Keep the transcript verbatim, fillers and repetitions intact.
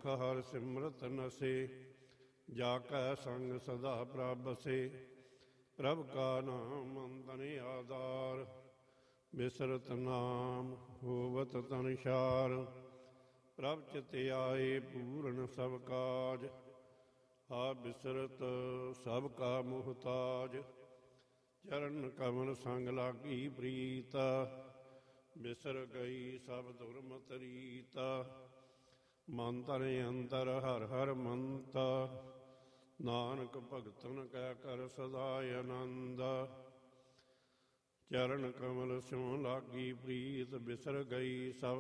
ਸੁਖ ਹਰ ਸਿਮਰਤ ਨਸੇ, ਜਾ ਕੈ ਸੰਗ ਸਦਾ ਪ੍ਰਭ ਬਸੇ। ਪ੍ਰਭ ਕਾ ਨਾਮ ਅੰਤਨ ਆਧਾਰ, ਬਿਸਰਤ ਨਾਮ ਹੋਵਤ ਤਨ ਛਾਰ। ਪ੍ਰਭ ਚਿਤ ਆਏ ਪੂਰਨ ਸਭ ਕਾਜ, ਆ ਬਿਸਰਤ ਸਭ ਕਾ ਮੁਹਤਾਜ। ਚਰਨ ਕਮਲ ਸੰਗ ਲਾਗੀ ਪ੍ਰੀਤ, ਬਿਸਰ ਗਈ ਸਭ ਦੁਰਮਤ ਰੀਤ। ਮਨ ਤਨ ਅੰਤਰ ਹਰ ਹਰ ਮੰਤ, ਨਾਨਕ ਭਗਤਨ ਕੈ ਕਰ ਸਦਾ ਆਨੰਦ। ਚਰਨ ਕਮਲ ਸਿਉ ਲਾਗੀ ਪ੍ਰੀਤ, ਬਿਸਰ ਗਈ ਸਭ